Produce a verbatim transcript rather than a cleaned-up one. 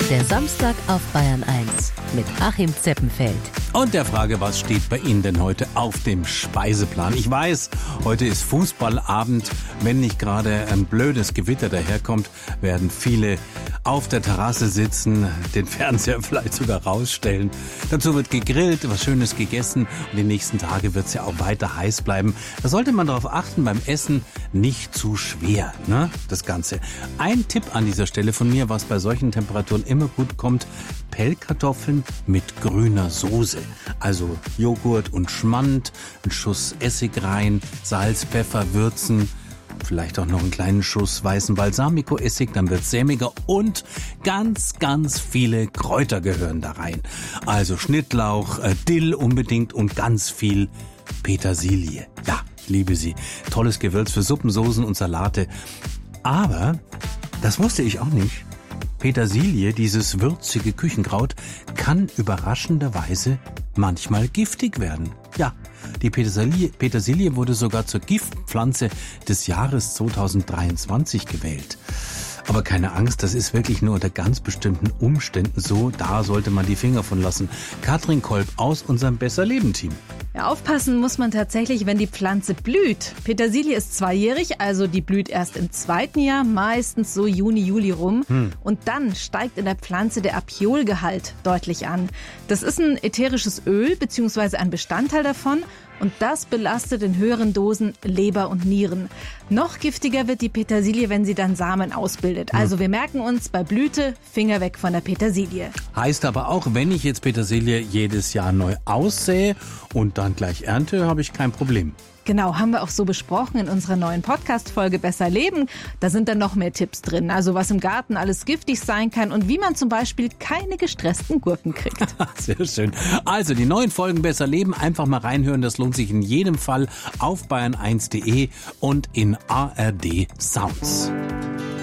Der Samstag auf Bayern eins mit Achim Zeppenfeld. Und der Frage, was steht bei Ihnen denn heute auf dem Speiseplan? Ich weiß, heute ist Fußballabend. Wenn nicht gerade ein blödes Gewitter daherkommt, werden viele auf der Terrasse sitzen, den Fernseher vielleicht sogar rausstellen. Dazu wird gegrillt, was Schönes gegessen und die nächsten Tage wird es ja auch weiter heiß bleiben. Da sollte man darauf achten, beim Essen nicht zu schwer, ne? Das Ganze. Ein Tipp an dieser Stelle von mir, was bei solchen Temperaturen immer gut kommt: Pellkartoffeln mit grüner Soße. Also Joghurt und Schmand, ein Schuss Essig rein, Salz, Pfeffer, würzen, vielleicht auch noch einen kleinen Schuss weißen Balsamico-Essig, dann wird's sämiger und ganz, ganz viele Kräuter gehören da rein. Also Schnittlauch, äh, Dill unbedingt und ganz viel Petersilie. Ja, ich liebe sie. Tolles Gewürz für Suppen, Soßen und Salate. Aber, das wusste ich auch nicht, Petersilie, dieses würzige Küchenkraut, kann überraschenderweise manchmal giftig werden. Ja, die Petersilie, Petersilie wurde sogar zur Giftpflanze des Jahres zweitausenddreiundzwanzig gewählt. Aber keine Angst, das ist wirklich nur unter ganz bestimmten Umständen so. Da sollte man die Finger von lassen. Katrin Kolb aus unserem Besser-Leben-Team. Ja, aufpassen muss man tatsächlich, wenn die Pflanze blüht. Petersilie ist zweijährig, also die blüht erst im zweiten Jahr, meistens so Juni, Juli rum. Hm. Und dann steigt in der Pflanze der Apiolgehalt deutlich an. Das ist ein ätherisches Öl bzw. ein Bestandteil davon. Und das belastet in höheren Dosen Leber und Nieren. Noch giftiger wird die Petersilie, wenn sie dann Samen ausbildet. Also wir merken uns, bei Blüte Finger weg von der Petersilie. Heißt aber auch, wenn ich jetzt Petersilie jedes Jahr neu aussähe und dann gleich ernte, habe ich kein Problem. Genau, haben wir auch so besprochen in unserer neuen Podcast-Folge Besser Leben. Da sind dann noch mehr Tipps drin. Also was im Garten alles giftig sein kann und wie man zum Beispiel keine gestressten Gurken kriegt. Sehr schön. Also die neuen Folgen Besser Leben, einfach mal reinhören. Das lohnt sich in jedem Fall auf bayern eins punkt de und in A R D Sounds.